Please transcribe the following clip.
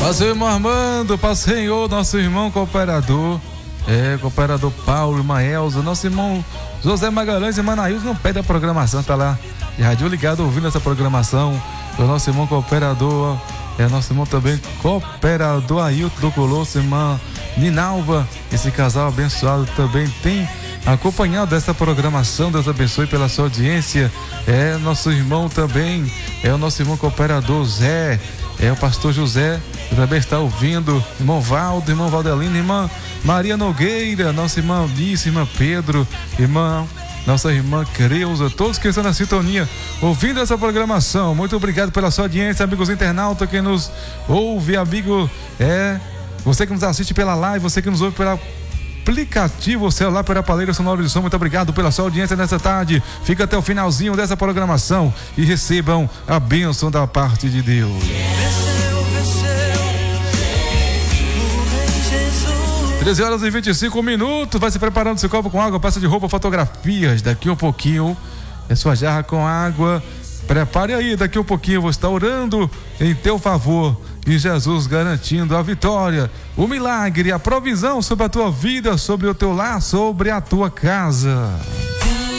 Mas o irmão Armando, para o Senhor, nosso irmão cooperador, cooperador Paulo, irmã Elza, nosso irmão José Magalhães e Manaíus, não perde a programação, tá lá de rádio ligado, ouvindo essa programação. O nosso irmão cooperador, nosso irmão também cooperador Ailton do Colosso, irmã Ninalva, esse casal abençoado também tem acompanhado essa programação. Deus abençoe pela sua audiência. Nosso irmão também, o nosso irmão cooperador Zé, o pastor José, que também está ouvindo, irmão Valdo, irmão Valdelino, irmã Maria Nogueira, nossa irmã Alice, irmã Pedro, nossa irmã Creuza, todos que estão na sintonia, ouvindo essa programação. Muito obrigado pela sua audiência, amigos internautas que nos ouve, amigo, você que nos assiste pela live, você que nos ouve pela aplicativo celular, pela paleira sonora de som. Muito obrigado pela sua audiência nessa tarde. Fica até o finalzinho dessa programação e recebam a bênção da parte de Deus. 13h25. Vai se preparando seu copo com água, peça de roupa, fotografias. Daqui um pouquinho sua jarra com água. Prepare aí, daqui um pouquinho eu vou estar orando em teu favor. E Jesus garantindo a vitória, o milagre, a provisão sobre a tua vida, sobre o teu lar, sobre a tua casa.